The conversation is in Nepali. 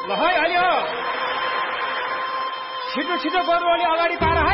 ल है अलि हो छिटो छिटो गर्नु अलि अगाडि पार